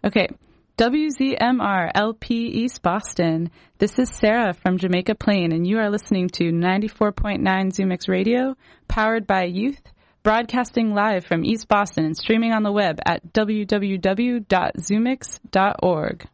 Okay. WZMR LP East Boston. This is Sarah from Jamaica Plain, and you are listening to 94.9 Zoomix Radio, powered by youth, broadcasting live from East Boston and streaming on the web at www.zoomix.org.